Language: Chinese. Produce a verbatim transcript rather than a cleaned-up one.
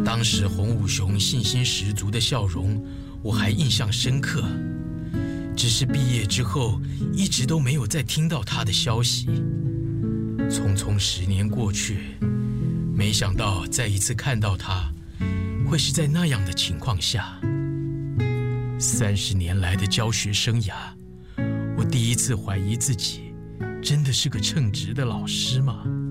当时洪武雄信心十足的笑容，我还印象深刻。只是毕业之后，一直都没有再听到他的消息。匆匆十年过去，没想到再一次看到他，会是在那样的情况下。三十年来的教学生涯，我第一次怀疑自己，真的是个称职的老师吗？